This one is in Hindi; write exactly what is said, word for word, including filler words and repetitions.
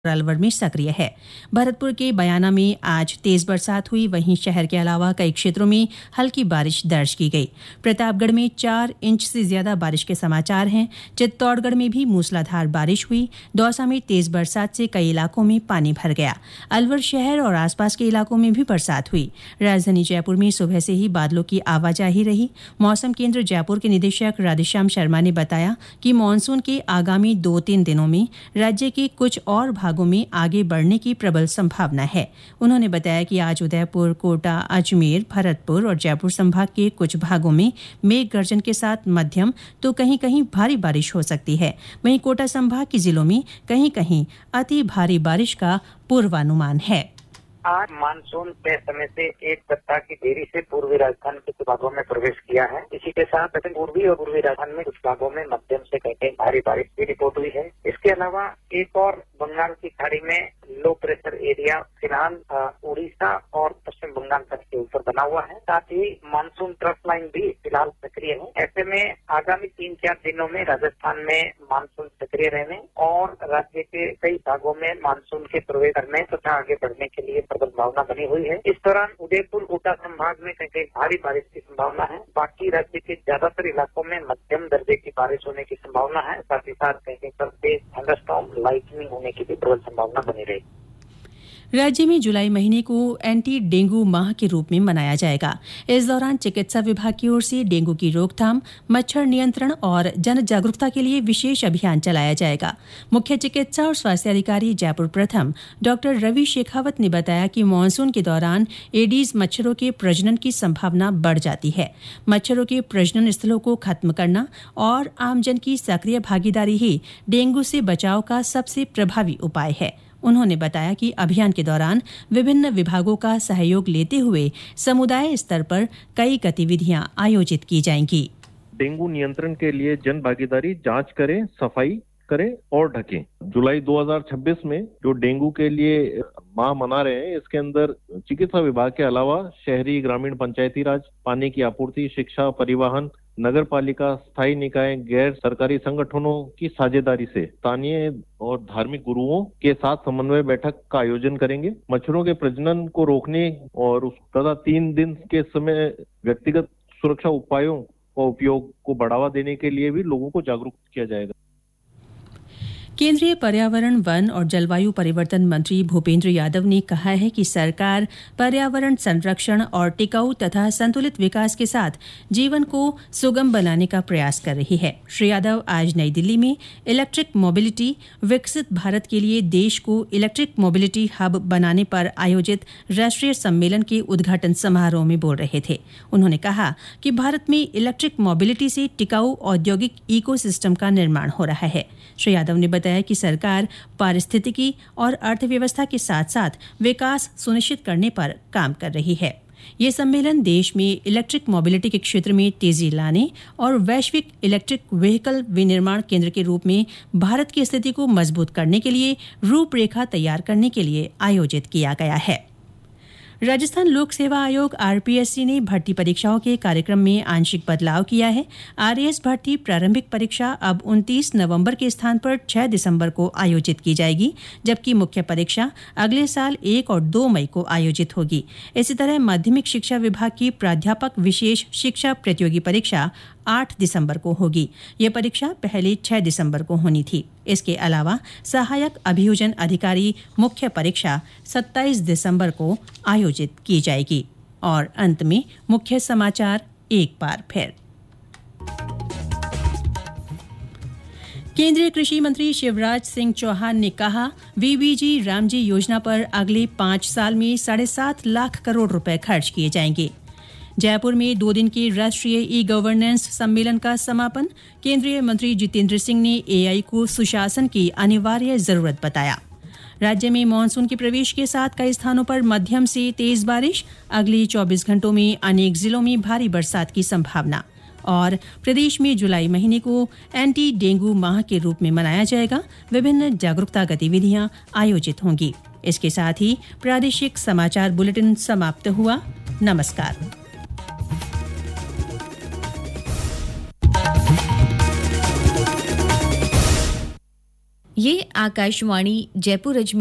अलवर में सक्रिय है। भरतपुर के बयाना में आज तेज बरसात हुई, वहीं शहर के अलावा कई क्षेत्रों में हल्की बारिश दर्ज की गई। प्रतापगढ़ में चार इंच से ज्यादा बारिश के समाचार हैं। चित्तौड़गढ़ में भी मूसलाधार बारिश हुई। दौसा में तेज बरसात से कई इलाकों में पानी भर गया। अलवर शहर और आसपास के इलाकों में भी बरसात हुई। राजधानी जयपुर में सुबह से ही बादलों की आवाजाही रही। मौसम केंद्र जयपुर के निदेशक राधेश्याम शर्मा ने बताया कि मानसून के आगामी दो तीन दिनों में राज्य के कुछ और भागों में आगे बढ़ने की प्रबल संभावना है। उन्होंने बताया कि आज उदयपुर, कोटा, अजमेर, भरतपुर और जयपुर संभाग के कुछ भागों में मेघ गर्जन के साथ मध्यम तो कहीं कहीं भारी बारिश हो सकती है। वहीं कोटा संभाग के जिलों में कहीं कहीं अति भारी बारिश का पूर्वानुमान है। आज मानसून तय समय से एक सप्ताह की देरी से पूर्वी राजस्थान के कुछ भागों में प्रवेश किया है। इसी के साथ दक्षिण पूर्वी और पूर्वी राजस्थान में कुछ भागों में मध्यम से कहीं कहीं भारी बारिश की रिपोर्ट हुई है। इसके अलावा एक और बंगाल की खाड़ी में लो प्रेशर एरिया फिलहाल उड़ीसा और पश्चिम बंगाल तक के ऊपर बना हुआ है। साथ ही मानसून ट्रफ लाइन भी फिलहाल सक्रिय है। ऐसे में आगामी तीन चार दिनों में राजस्थान में मानसून सक्रिय रहने और राज्य के कई भागों में मानसून के प्रवेश करने तथा आगे बढ़ने के लिए प्रबल संभावना बनी हुई है। इस दौरान उदयपुर, कोटा संभाग में कहीं कहीं भारी बारिश की संभावना है। बाकी राज्य के ज्यादातर इलाकों में मध्यम दर्जे की बारिश होने की संभावना है। साथ ही साथ कहीं कहीं पर तेज थंडरस्टॉर्म, लाइटनिंग होने की भी प्रबल संभावना बनी रहेगी। राज्य में जुलाई महीने को एंटी डेंगू माह के रूप में मनाया जाएगा। इस दौरान चिकित्सा विभाग की ओर से डेंगू की रोकथाम, मच्छर नियंत्रण और जन जागरूकता के लिए विशेष अभियान चलाया जाएगा। मुख्य चिकित्सा और स्वास्थ्य अधिकारी जयपुर प्रथम डॉक्टर रवि शेखावत ने बताया कि मानसून के दौरान एडीज मच्छरों के प्रजनन की संभावना बढ़ जाती है। मच्छरों के प्रजनन स्थलों को खत्म करना और आमजन की सक्रिय भागीदारी ही डेंगू से बचाव का सबसे प्रभावी उपाय है। उन्होंने बताया कि अभियान के दौरान विभिन्न विभागों का सहयोग लेते हुए समुदाय स्तर पर कई गतिविधियां आयोजित की जाएंगी। डेंगू नियंत्रण के लिए जन भागीदारी, जांच करें, सफाई करें और ढकें। जुलाई दो हज़ार छब्बीस में जो डेंगू के लिए माह मना रहे हैं, इसके अंदर चिकित्सा विभाग के अलावा शहरी, ग्रामीण, पंचायती राज, पानी की आपूर्ति, शिक्षा, परिवहन, नगर पालिका, स्थायी निकाय, गैर सरकारी संगठनों की साझेदारी से स्थानीय और धार्मिक गुरुओं के साथ समन्वय बैठक का आयोजन करेंगे। मच्छरों के प्रजनन को रोकने और तथा तीन दिन के समय व्यक्तिगत सुरक्षा उपायों का उपयोग को बढ़ावा देने के लिए भी लोगों को जागरूक किया जाएगा। केंद्रीय पर्यावरण, वन और जलवायु परिवर्तन मंत्री भूपेंद्र यादव ने कहा है कि सरकार पर्यावरण संरक्षण और टिकाऊ तथा संतुलित विकास के साथ जीवन को सुगम बनाने का प्रयास कर रही है। श्री यादव आज नई दिल्ली में इलेक्ट्रिक मोबिलिटी, विकसित भारत के लिए देश को इलेक्ट्रिक मोबिलिटी हब बनाने पर आयोजित राष्ट्रीय सम्मेलन के उद्घाटन समारोह में बोल रहे थे। उन्होंने कहा कि भारत में इलेक्ट्रिक मोबिलिटी से टिकाऊ औद्योगिक इकोसिस्टम का निर्माण हो रहा है। श्री यादव ने बताया कि सरकार पारिस्थितिकी और अर्थव्यवस्था के साथ साथ विकास सुनिश्चित करने पर काम कर रही है। ये सम्मेलन देश में इलेक्ट्रिक मोबिलिटी के क्षेत्र में तेजी लाने और वैश्विक इलेक्ट्रिक व्हीकल विनिर्माण केंद्र के रूप में भारत की स्थिति को मजबूत करने के लिए रूपरेखा तैयार करने के लिए आयोजित किया गया है। राजस्थान लोक सेवा आयोग आरपीएससी ने भर्ती परीक्षाओं के कार्यक्रम में आंशिक बदलाव किया है। आरएएस भर्ती प्रारंभिक परीक्षा अब उनतीस नवंबर के स्थान पर छह दिसंबर को आयोजित की जाएगी, जबकि मुख्य परीक्षा अगले साल एक और दो मई को आयोजित होगी। इसी तरह माध्यमिक शिक्षा विभाग की प्राध्यापक विशेष शिक्षा प्रतियोगी परीक्षा आठ दिसंबर को होगी। यह परीक्षा पहले छह दिसंबर को होनी थी। इसके अलावा सहायक अभियोजन अधिकारी मुख्य परीक्षा सत्ताईस दिसंबर को आयोजित की जाएगी। और अंत में मुख्य समाचार एक बार फिर। केंद्रीय कृषि मंत्री शिवराज सिंह चौहान ने कहा, वीबीजी रामजी योजना पर अगले पांच साल में साढ़े सात लाख करोड़ रुपए खर्च किए जाएंगे। जयपुर में दो दिन के राष्ट्रीय ई गवर्नेंस सम्मेलन का समापन। केंद्रीय मंत्री जितेंद्र सिंह ने एआई को सुशासन की अनिवार्य जरूरत बताया। राज्य में मानसून के प्रवेश के साथ कई स्थानों पर मध्यम से तेज बारिश। अगले चौबीस घंटों में अनेक जिलों में भारी बरसात की संभावना। और प्रदेश में जुलाई महीने को एंटी डेंगू माह के रूप में मनाया जाएगा। विभिन्न जागरूकता गतिविधियां आयोजित होंगी। इसके साथ ही प्रादेशिक समाचार बुलेटिन समाप्त हुआ। नमस्कार। ये आकाशवाणी जयपुर अजमेर